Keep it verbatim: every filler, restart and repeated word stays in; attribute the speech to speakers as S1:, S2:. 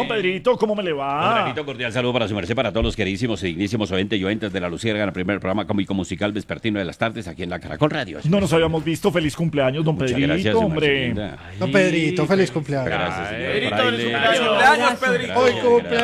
S1: don Pedrito, ¿cómo me le
S2: Un
S1: va?
S2: granito cordial saludo para su merced, para todos los queridísimos y dignísimos oyentes y oyentes de La Luciérnaga, el primer programa cómico musical vespertino de las tardes aquí en la Caracol Radio.
S1: No nos habíamos visto. Feliz cumpleaños, don
S2: Muchas
S1: Pedrito,
S2: gracias, su
S1: hombre.
S2: merced linda.
S3: Don Pedrito, feliz cumpleaños.
S2: Gracias, señor
S4: Pedrito,
S2: fraile.
S4: feliz cumpleaños, Pedrito.
S3: Hoy
S2: Gracias,
S3: cumple
S2: gracias.